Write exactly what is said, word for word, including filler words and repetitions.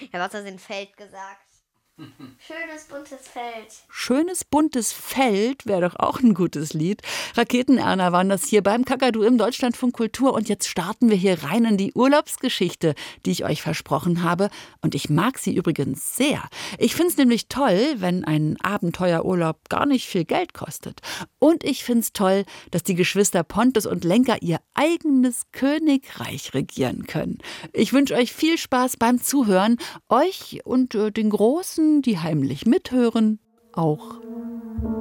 Ich habe aus Versehen Feld gesagt. Schönes buntes Feld. Schönes buntes Feld wäre doch auch ein gutes Lied. Raketenerna waren das hier beim Kakadu im Deutschlandfunk Kultur. Und jetzt starten wir hier rein in die Urlaubsgeschichte, die ich euch versprochen habe. Und ich mag sie übrigens sehr. Ich finde es nämlich toll, wenn ein Abenteuerurlaub gar nicht viel Geld kostet. Und ich finde es toll, dass die Geschwister Pontus und Lenka ihr eigenes Königreich regieren können. Ich wünsche euch viel Spaß beim Zuhören. Euch und äh, den Großen, die heimlich mithören, auch.